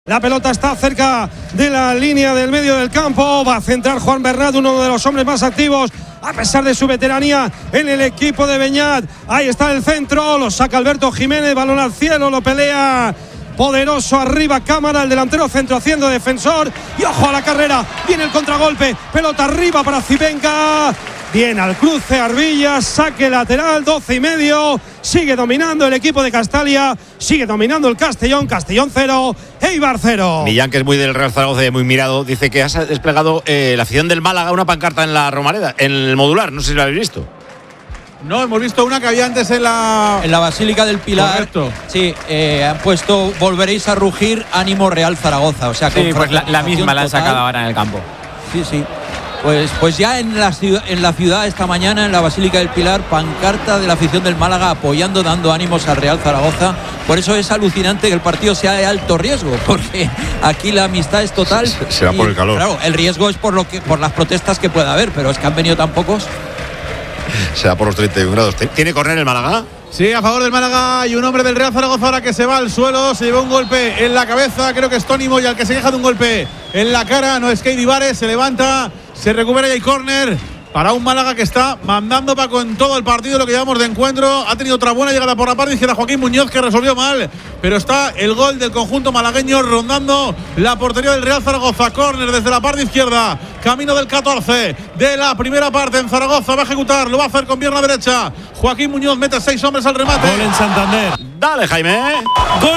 La pelota está cerca de la línea del medio del campo. Va a centrar Juan Bernat, uno de los hombres más activos a pesar de su veteranía en el equipo de Beñat. Ahí está el centro, lo saca Alberto Jiménez, balón al cielo, lo pelea poderoso arriba Cámara, el delantero centro haciendo defensor. Y ojo a la carrera, viene el contragolpe, pelota arriba para Zipenka. Bien al cruce Arbillas, saque lateral, 12:30. Sigue dominando el equipo de Castalia, sigue dominando el Castellón 0, Eibar 0. Millán, que es muy del Real Zaragoza y muy mirado, dice que has desplegado la afición del Málaga una pancarta en la Romareda, en el Modular, no sé si lo habéis visto. No, hemos visto una que había antes en la Basílica del Pilar. Correcto. Sí, han puesto volveréis a rugir, ánimo Real Zaragoza. O sea, sí, pues la misma la han sacado ahora en el campo. Sí, sí. Pues ya en la ciudad esta mañana, en la Basílica del Pilar, pancarta de la afición del Málaga apoyando, dando ánimos al Real Zaragoza. Por eso es alucinante que el partido sea de alto riesgo, porque aquí la amistad es total. Será por el calor. Claro, el riesgo es por las protestas que pueda haber, pero es que han venido tan pocos. Será por los 31 grados. ¿Tiene córner el Málaga? Sí, a favor del Málaga, y un hombre del Real Zaragoza ahora que se va al suelo, se llevó un golpe en la cabeza, creo que es Tony Moya el que se queja de un golpe en la cara, no es Keidi Vares, se levanta, se recupera y hay córner para un Málaga que está mandando Paco en todo el partido, lo que llevamos de encuentro. Ha tenido otra buena llegada por la parte izquierda Joaquín Muñoz, que resolvió mal, pero está el gol del conjunto malagueño rondando la portería del Real Zaragoza. Córner desde la parte izquierda, camino del 14 de la primera parte en Zaragoza. Va a ejecutar, lo va a hacer con pierna derecha. Joaquín Muñoz mete 6 hombres al remate. Gol en Santander. Dale, Jaime. Gol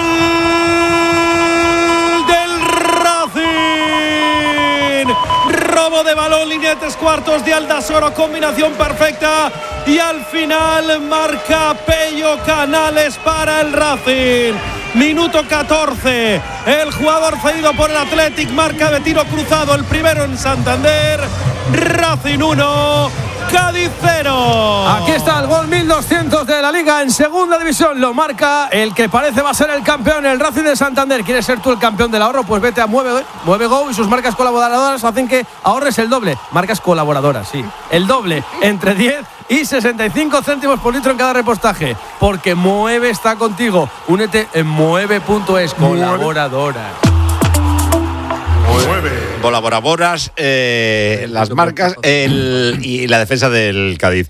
del Racing. Robo de balón, línea de 3/4 de Aldasoro, combinación perfecta. Y al final marca Pello Canales para el Racing. Minuto 14. El jugador cedido por el Athletic marca de tiro cruzado, el primero en Santander. Racing 1, Cádiz 0. Aquí está el gol 1200 de la Liga en segunda división. Lo marca el que parece va a ser el campeón, el Racing de Santander. ¿Quieres ser tú el campeón del ahorro? Pues vete a Mueve Go y sus marcas colaboradoras hacen que ahorres el doble. Marcas colaboradoras, sí. El doble, entre 10 y 65 céntimos por litro en cada repostaje. Porque Mueve está contigo. Únete en mueve.es. Colaboradora. Colaboradoras, las marcas y la defensa del Cádiz.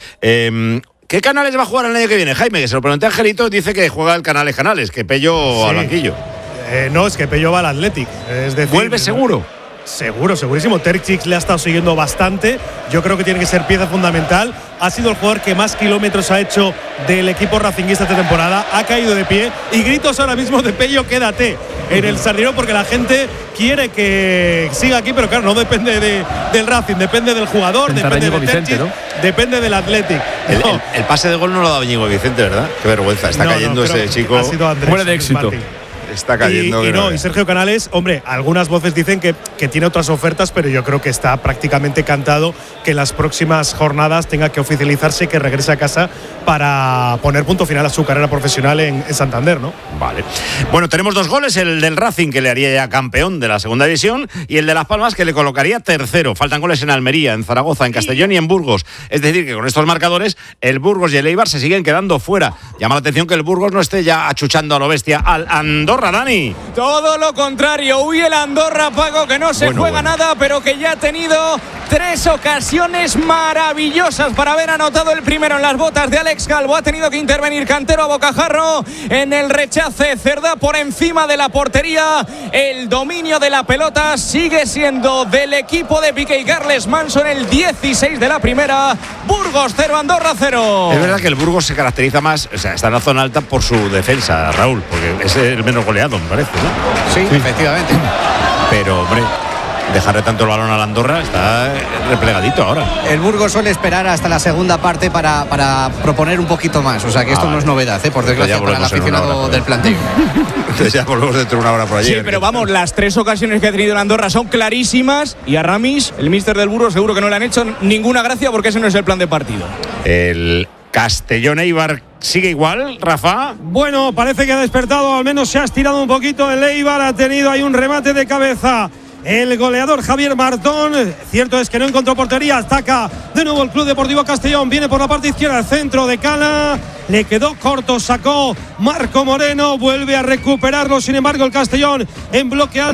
¿Qué Canales va a jugar el año que viene, Jaime? Que se lo pregunté a Angelito, dice que juega el Canales, que Pello al banquillo. No, es que Pello va al Athletic. Es decir, ¿vuelve seguro? Seguro, segurísimo. Terzic le ha estado siguiendo bastante. Yo creo que tiene que ser pieza fundamental. Ha sido el jugador que más kilómetros ha hecho del equipo racinguista esta temporada. Ha caído de pie y gritos ahora mismo de Pello, quédate en el Sardinero, porque la gente quiere que siga aquí, pero claro, no depende del Racing, depende del jugador, depende de Terzic, ¿no? Depende del Athletic. El pase de gol no lo ha dado Íñigo Vicente, ¿verdad? Qué vergüenza, está cayendo ese chico. Ha sido Andrés, muere de éxito. Martín. Está cayendo. Y Sergio Canales, hombre, algunas voces dicen que tiene otras ofertas, pero yo creo que está prácticamente cantado que en las próximas jornadas tenga que oficializarse, que regrese a casa para poner punto final a su carrera profesional en Santander, ¿no? Vale. Bueno, tenemos 2 goles, el del Racing, que le haría ya campeón de la segunda división, y el de Las Palmas, que le colocaría tercero. Faltan goles en Almería, en Zaragoza, en Castellón y en Burgos. Es decir, que con estos marcadores, el Burgos y el Eibar se siguen quedando fuera. Llama la atención que el Burgos no esté ya achuchando a lo bestia al Andorra, Dani. Todo lo contrario, huye el Andorra, Paco, que no se juega nada, pero que ya ha tenido 3 ocasiones maravillosas para haber anotado el primero en las botas de Alex Calvo. Ha tenido que intervenir Cantero a bocajarro en el rechace. Cerdá por encima de la portería. El dominio de la pelota sigue siendo del equipo de Piqué y Carles Manson, el 16 de la primera. Burgos 0, Andorra 0. Es verdad que el Burgos se caracteriza más, o sea, está en la zona alta por su defensa, Raúl, porque es el menos goleado, me parece, ¿no? Sí, efectivamente. Pero, hombre, dejarle tanto el balón al Andorra está replegadito ahora. El Burgos suele esperar hasta la segunda parte para proponer un poquito más. O sea que esto no es novedad, por desgracia, para el aficionado del plantel. Entonces ya volvemos dentro de una hora por allí. Sí, pero vamos, las 3 ocasiones que ha tenido el Andorra son clarísimas, y a Ramis, el míster del Burgos, seguro que no le han hecho ninguna gracia, porque ese no es el plan de partido. El Castellón Eibar sigue igual, Rafa. Bueno, parece que ha despertado, al menos se ha estirado un poquito el Eibar, ha tenido ahí un remate de cabeza el goleador Javier Martón. Cierto es que no encontró portería. Ataca de nuevo el Club Deportivo Castellón. Viene por la parte izquierda, el centro de Cala. Le quedó corto, sacó Marco Moreno. Vuelve a recuperarlo, sin embargo, el Castellón en bloque alto.